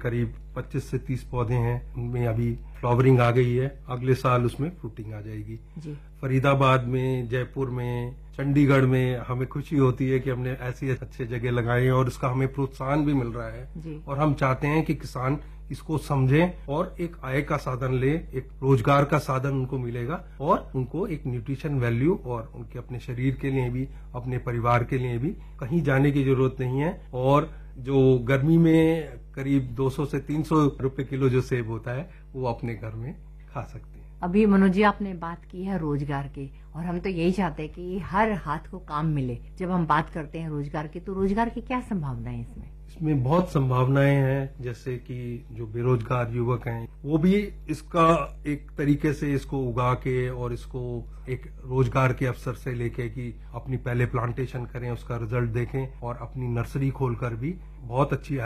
करीब 25 से 30 पौधे हैं, उनमें अभी फ्लावरिंग आ गई है, अगले साल उसमें फ्रूटिंग आ जाएगी जी। फरीदाबाद में, जयपुर में, चंडीगढ़ में हमें खुशी होती है कि हमने ऐसी अच्छे जगह लगाए हैं और उसका हमें प्रोत्साहन भी मिल रहा है जी। और हम चाहते हैं कि किसान इसको समझें और एक आय का साधन ले, एक रोजगार का साधन उनको मिलेगा और उनको एक न्यूट्रिशन वैल्यू और उनके अपने शरीर के लिए भी, अपने परिवार के लिए भी कहीं जाने की जरूरत नहीं है। और जो गर्मी में करीब 200 से 300 रुपए किलो जो सेब होता है वो अपने घर में खा सकते हैं। अभी मनोज जी आपने बात की है रोजगार की, और हम तो यही चाहते हैं कि हर हाथ को काम मिले। जब हम बात करते हैं रोजगार की, तो रोजगार की क्या संभावनाएं इसमें? इसमें बहुत संभावनाएं हैं, जैसे कि जो बेरोजगार युवक हैं वो भी इसका एक तरीके से इसको उगा के और इसको एक रोजगार के अवसर से लेके कि अपनी पहले प्लांटेशन करें, उसका रिजल्ट देखें और अपनी नर्सरी खोलकर भी बहुत अच्छी